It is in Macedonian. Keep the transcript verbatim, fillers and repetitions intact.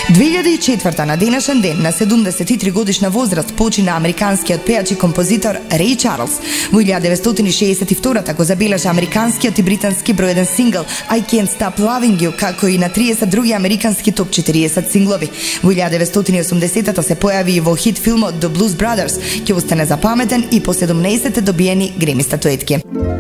две илјади и четврта на денешен ден, на седумдесет и три годишна возраст, почина американскиот пејач и композитор Рей Чарлс. Во илјада деветстотини и шеесет и втора го забележа американскиот и британски број еден сингл I Can't Stop Loving You, како и на триесет други американски топ четириесет синглови. Во илјада деветстотини и осумдесета се појави и во хит филмот The Blues Brothers, ќе остане запаметен и по седумнаесет добиени Греми статуетки.